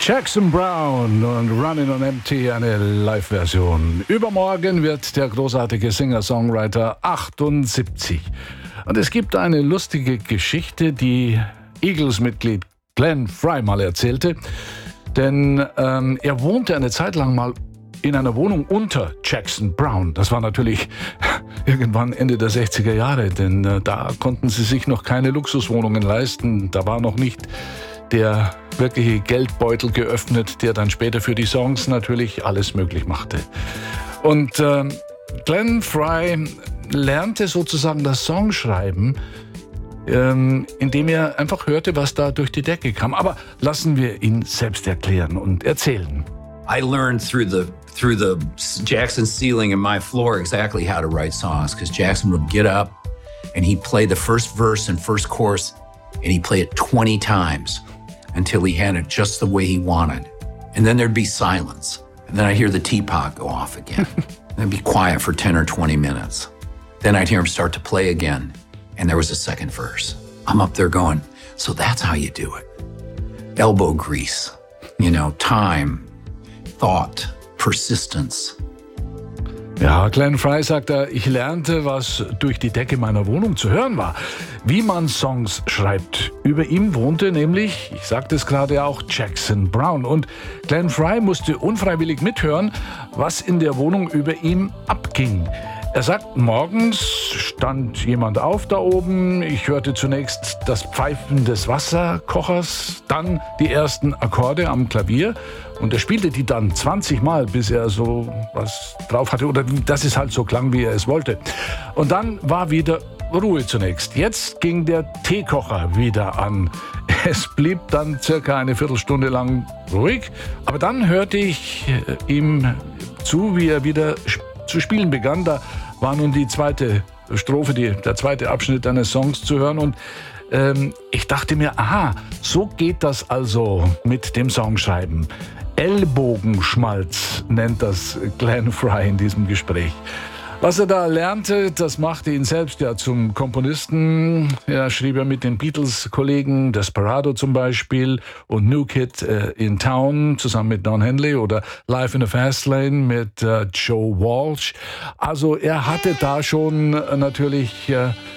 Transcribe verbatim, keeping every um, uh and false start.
Jackson Browne und Running on Empty, eine Live-Version. Übermorgen wird der großartige Singer-Songwriter achtundsiebzig. Und es gibt eine lustige Geschichte, die Eagles-Mitglied Glenn Frey mal erzählte. Denn ähm, er wohnte eine Zeit lang mal in einer Wohnung unter Jackson Browne. Das war natürlich irgendwann Ende der sechziger Jahre, denn äh, da konnten sie sich noch keine Luxuswohnungen leisten. Da war noch nicht der wirkliche Geldbeutel geöffnet, der dann später für die Songs natürlich alles möglich machte. Und äh, Glenn Frey lernte sozusagen das Songschreiben, ähm, indem er einfach hörte, was da durch die Decke kam. Aber lassen wir ihn selbst erklären und erzählen. I learned through the through the Jackson ceiling and my floor exactly how to write songs, because Jackson would get up and he'd play the first verse and first chorus and he'd play it twenty times until he had it just the way he wanted. And then there'd be silence. And then I'd hear the teapot go off again. Then it'd be quiet for ten or twenty minutes. Then I'd hear him start to play again. And there was a second verse. I'm up there going, so that's how you do it. Elbow grease, you know, time, thought, persistence. Ja, Glenn Frey sagt er, ich lernte, was durch die Decke meiner Wohnung zu hören war. Wie man Songs schreibt. Über ihm wohnte nämlich, ich sagte es gerade auch, Jackson Browne. Und Glenn Frey musste unfreiwillig mithören, was in der Wohnung über ihm abging. Er sagt, morgens stand jemand auf da oben. Ich hörte zunächst das Pfeifen des Wasserkochers, dann die ersten Akkorde am Klavier. Und er spielte die dann zwanzig Mal, bis er so was drauf hatte. Oder dass es halt so klang, wie er es wollte. Und dann war wieder Ruhe zunächst. Jetzt ging der Teekocher wieder an. Es blieb dann circa eine Viertelstunde lang ruhig. Aber dann hörte ich ihm zu, wie er wieder zu spielen begann. Da war nun die zweite Strophe, die, der zweite Abschnitt eines Songs zu hören. Und ähm, ich dachte mir, aha, so geht das also mit dem Songschreiben. Ellbogenschmalz nennt das Glenn Frey in diesem Gespräch. Was er da lernte, das machte ihn selbst ja zum Komponisten. Er schrieb ja mit den Beatles-Kollegen Desperado zum Beispiel und New Kid äh, in Town zusammen mit Don Henley oder Live in a Fast Lane mit äh, Joe Walsh. Also er hatte da schon äh, natürlich äh,